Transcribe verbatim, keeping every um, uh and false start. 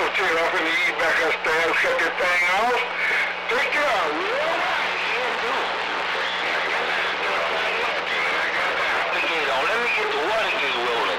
your tail off and you eat back that stab, cut that thing off. Take it out, real nice. Let me get the water gate rolling.